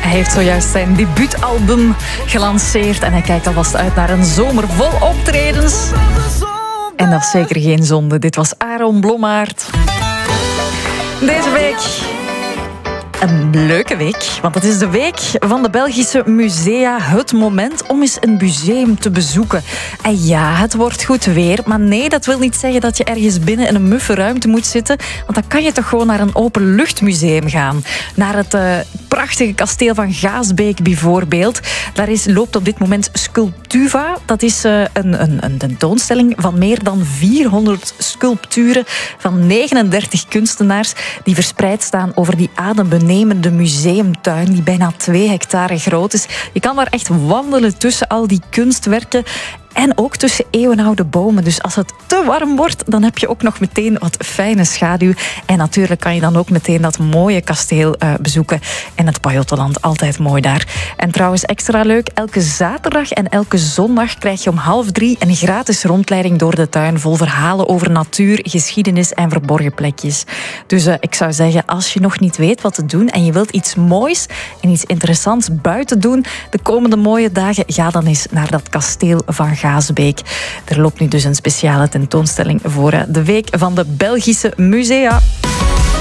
Hij heeft zojuist zijn debuutalbum gelanceerd en hij kijkt alvast uit naar een zomer vol optredens. En dat is zeker geen zonde. Dit was Aaron Blommaert. Deze week een leuke week, want het is de week van de Belgische musea. Het moment om eens een museum te bezoeken. En ja, het wordt goed weer, maar nee, dat wil niet zeggen dat je ergens binnen in een muffe ruimte moet zitten, want dan kan je toch gewoon naar een openluchtmuseum gaan. Naar het prachtige kasteel van Gaasbeek bijvoorbeeld. Daar loopt op dit moment Sculptuva. Dat is een tentoonstelling van meer dan 400 sculpturen van 39 kunstenaars die verspreid staan over die adembenemende museumtuin die bijna 2 hectare groot is. Je kan daar echt wandelen tussen al die kunstwerken en ook tussen eeuwenoude bomen. Dus als het te warm wordt, dan heb je ook nog meteen wat fijne schaduw. En natuurlijk kan je dan ook meteen dat mooie kasteel bezoeken. En het Pajottenland, altijd mooi daar. En trouwens, extra leuk, elke zaterdag en elke zondag krijg je om 2:30 een gratis rondleiding door de tuin vol verhalen over natuur, geschiedenis en verborgen plekjes. Dus ik zou zeggen, als je nog niet weet wat te doen en je wilt iets moois en iets interessants buiten doen de komende mooie dagen, ga dan eens naar dat kasteel van Gaasbeek. Er loopt nu dus een speciale tentoonstelling voor de Week van de Belgische Musea.